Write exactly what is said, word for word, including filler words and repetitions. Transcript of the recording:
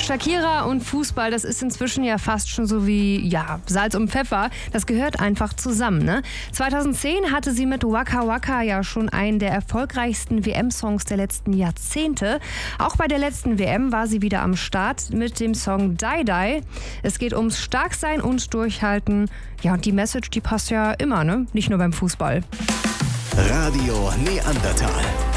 Shakira und Fußball, das ist inzwischen ja fast schon so wie ja, Salz und Pfeffer. Das gehört einfach zusammen. Ne? zweitausendzehn hatte sie mit Waka Waka ja schon einen der erfolgreichsten W M-Songs der letzten Jahrzehnte. Auch bei der letzten W M war sie wieder am Start mit dem Song Die Die. Es geht ums Starksein und Durchhalten. Ja, und die Message, die passt ja immer, ne? Nicht nur beim Fußball. Radio Neandertal.